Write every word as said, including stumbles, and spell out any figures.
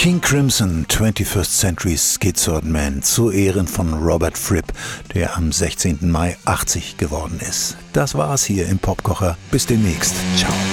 King Crimson, twenty-first Century Schizoid Man, zu Ehren von Robert Fripp, der am sechzehnten Mai achtzig geworden ist. Das war's hier im Popkocher. Bis demnächst. Ciao.